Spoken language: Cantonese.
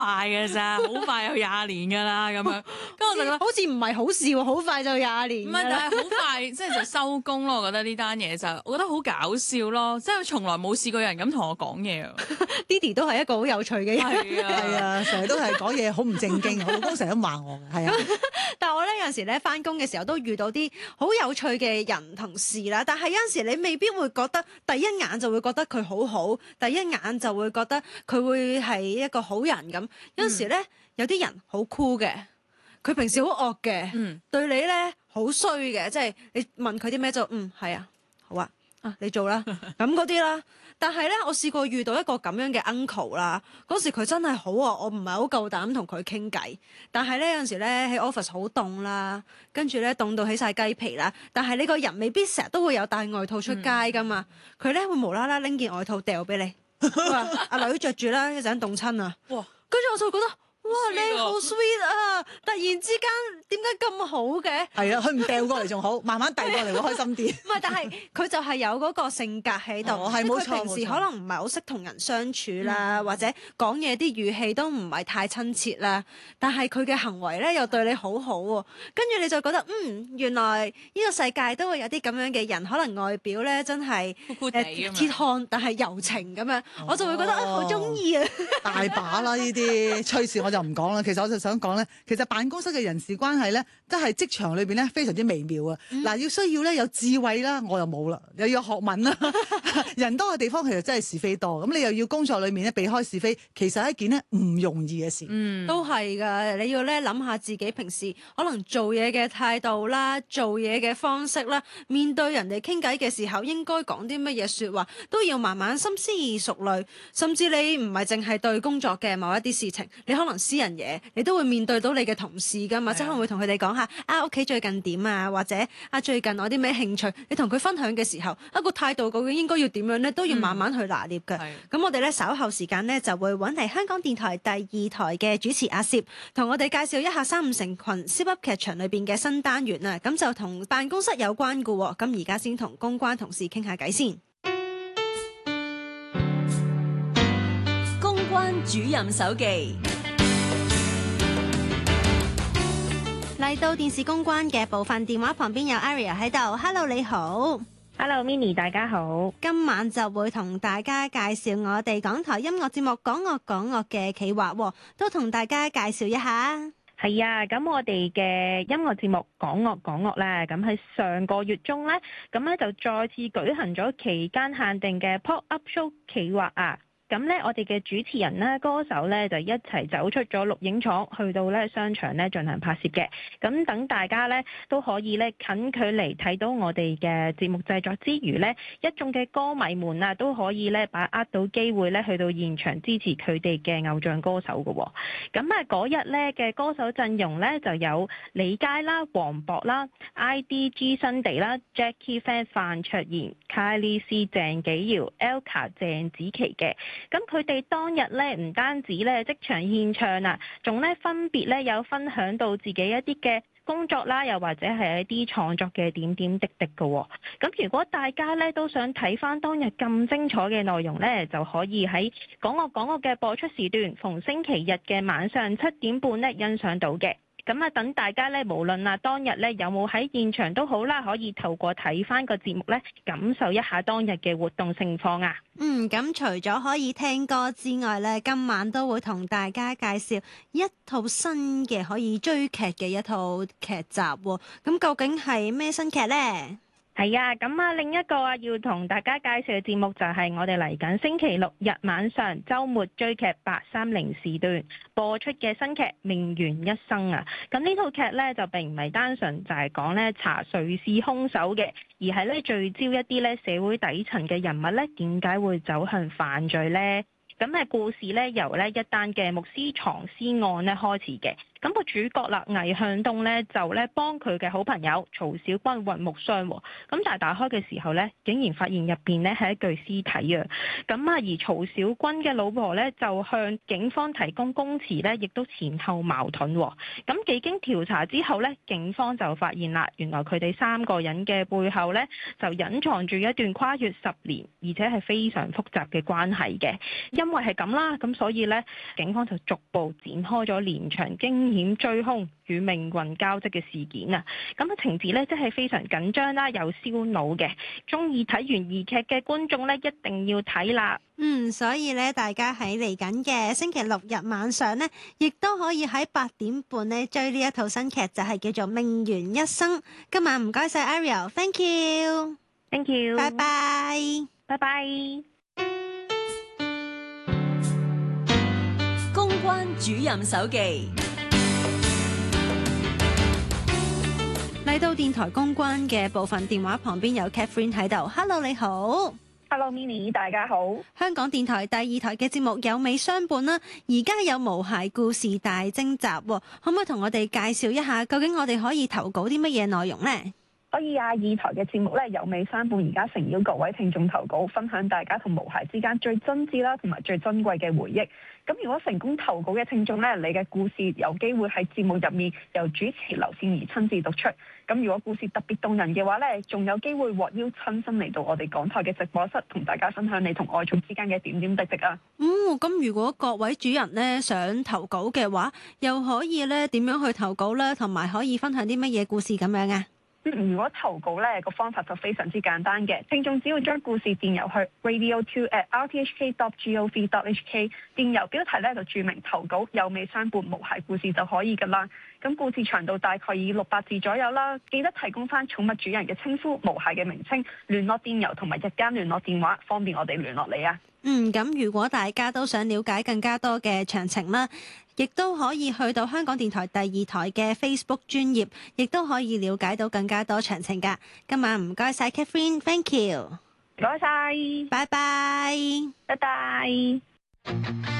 快嘅咋，好快有廿年㗎啦咁樣。跟住我就覺得好似唔係好事喎，好快就廿年唔係， 㗎啦。 但係好快即係就收工咯。我覺得呢單嘢就，我覺得好搞笑咯。即係從來冇試過有人咁同我講嘢啊。 Didi 都係一個好有趣嘅人， 係係啊， 啊，成日都係講嘢好唔正經，我老公成日都罵我嘅，係啊。 但係我咧有陣時咧翻工嘅時候都遇到啲好有趣嘅人同事啦，但係有陣時你未必會覺得第一眼就會覺得佢好好，第一眼就會覺得佢會係一個好人咁。有陣時咧有啲人好酷嘅，佢平時好惡嘅，對你咧好衰嘅，即係你問佢啲咩就係啊，好啊，你做啦咁嗰啲啦。但係咧，我試過遇到一個咁樣嘅 uncle 啦，嗰時佢真係好啊，我唔係好夠膽同佢傾偈。但係咧有陣時咧喺 office 好凍啦，跟住咧凍到起晒雞皮啦。但係你個人未必成日都會有帶外套出街噶嘛，佢咧會無啦啦拎件外套掉俾你，話阿女着住啦，一陣凍親啊。 哇！ 跟住我就會覺得。哇！你好 sweet 啊！突然之間點解咁好嘅？ 係啊，佢唔掉過嚟仲好，慢慢遞過嚟會開心啲。 唔係，但係佢就係有嗰個性格喺度。 係冇錯， 平時可能唔係好識同人相處啦，或者講嘢啲語氣都唔係太親切啦。但係佢嘅行為咧又對你好好喎，跟住你就覺得原來呢個世界都會有啲咁樣嘅人，可能外表咧真係酷酷地咁樣鐵漢，但係柔情咁樣，我就會覺得好中意啊！ 大把啦呢啲趣事我就唔講啦。其實我就想講咧，其實辦公室嘅人事關係咧，都係職場裏邊咧非常之微妙啊。嗱，要需要咧有智慧啦，我又冇啦，又要學問啦。人多嘅地方其實真係是非多，咁你又要工作裏面咧避開是非，其實係一件咧唔容易嘅事。 都係㗎，你要咧諗下自己平時可能做嘢嘅態度啦，做嘢嘅方式啦，面對人哋傾偈嘅時候應該講啲乜嘢説話，都要慢慢深思熟慮。甚至你唔係淨係對工作嘅某一啲事情，你可能私人嘢，你都會面對到你嘅同事㗎嘛，即係可能會同佢哋講下屋企最近點啊，或者最近我啲咩興趣，你同佢分享嘅時候，一個態度究竟應該要點樣咧，都要慢慢去拿捏嘅。咁我哋咧稍後時間咧就會揾嚟香港電台第二台嘅主持阿攝，同我哋介紹一下三五成群Zip 噏劇場裏邊嘅新單元啊，咁就同辦公室有關嘅喎。咁而家先同公關同事傾下偈先。 公關主任手記。 嚟到電視公關嘅部分，電話旁邊有 Aria 喺度。Hello， 你好。 Hello Minnie， 大家好。 今晚就會同大家介紹我哋港台音樂節目《港樂港樂》嘅企劃，都同大家介紹一下。 係啊，咁我哋嘅音樂節目《港樂港樂》咧，咁喺上個月中咧，咁咧就再次舉行咗期間限定嘅 Pop Up Show 企劃啊。咁咧，我哋嘅主持人咧、歌手咧就一齊走出咗錄影廠，去到咧商場咧進行拍攝嘅。咁等大家咧都可以咧近距離睇到我哋嘅節目製作之餘咧，一眾嘅歌迷們啊都可以咧把握到機會咧去到現場支持佢哋嘅偶像歌手嘅。咁啊嗰日咧嘅歌手陣容咧就有李佳啦、黃渤啦、IDG 新地啦、Jackie Fan 范卓賢、Kylie C 鄭紀堯、Elka 鄭子琪嘅。咁佢哋當日咧唔單止咧即場獻唱啊，仲咧分別咧有分享到自己一啲嘅工作啦，又或者係一啲創作嘅點點滴滴嘅。咁如果大家咧都想睇翻當日咁精彩嘅內容咧，就可以喺港樂港樂嘅播出時段，逢星期日嘅晚上7點半咧欣賞到嘅。咁啊，等大家咧，無論當日咧有冇喺現場都好啦，可以透過睇翻個節目咧，感受一下當日嘅活動情況啊。 咁除咗可以聽歌之外咧，今晚都會同大家介紹一套新嘅可以追劇嘅一套劇集喎。咁究竟係咩新劇呢？ 係啊，咁啊另一個要同大家介紹嘅節目就係我哋嚟緊星期六日晚上週末追劇830時段播出嘅新劇《命懸一生》啊。咁呢套劇呢，就並唔係單純就係講呢查誰是兇手嘅，而係呢聚焦一啲呢社會底層嘅人物呢點解會走向犯罪呢？咁故事呢，由呢一單嘅牧師藏屍案呢開始嘅。咁個主角啦，魏向東咧就咧幫佢嘅好朋友曹小軍運木箱喎。咁但係打開嘅時候咧，竟然發現入邊咧係一具屍體啊！咁啊，而曹小軍嘅老婆咧就向警方提供供詞咧，亦都前後矛盾喎。咁幾經調查之後咧，警方就發現啦，原來佢哋三個人嘅背後咧就隱藏住一段跨越10年，而且係非常複雜嘅關係嘅。因因為係咁啦，咁所以呢，警方就逐步展開咗連場驚險追兇與命運交織嘅事件啊！咁啊情節呢，真係非常緊張啦，又燒腦嘅，中意睇懸疑劇嘅觀眾呢，一定要睇啦。 所以咧，大家喺嚟緊嘅星期六日晚上呢，亦都可以喺8點半呢追呢一套新劇，就係叫做《命懸一生》。今晚唔該晒 Ariel，Thank you，Thank you， 拜拜， 拜拜。 公關主任手記嚟到電台公關嘅部分，電話旁邊有 Catherine 喺度。Hello， 你好。 Hello Minnie， 大家好。 香港電台第2台嘅節目有美相伴啦，而家有無鞋故事大徵集，可唔可以同我哋介紹一下，究竟我哋可以投稿啲乜嘢內容呢？ 可以啊，2台嘅節目咧有美相伴，而家誠邀各位聽眾投稿，分享大家同毛孩之間最真摯啦，同埋最珍貴嘅回憶。咁如果成功投稿嘅聽眾咧，你嘅故事有機會喺節目入面由主持劉善儀親自讀出。咁如果故事特別動人嘅話咧，仲有機會獲邀親身嚟到我哋港台嘅直播室，同大家分享你同愛寵之間嘅點點滴滴啊。 咁如果各位主人咧想投稿嘅話，又可以咧點樣去投稿咧，同埋可以分享啲乜嘢故事咁樣啊？ 如果投稿咧個方法就非常之簡單嘅，聽眾只要將故事電郵去 radio2@rthk.gov.hk， 電郵標題咧就注明投稿有美相伴無鞋故事就可以噶啦。咁故事長度大概以600字左右啦，記得提供翻寵物主人嘅稱呼、無鞋嘅名稱、聯絡電郵同埋日間聯絡電話，方便我哋聯絡你啊。 咁如果大家都想了解更加多嘅詳情啦，亦都可以去到香港電台第2台嘅 Facebook 專頁，亦都可以了解到更加多詳情噶。今晚唔該晒 Catherine，Thank you， 唔該晒， 拜拜， 拜拜。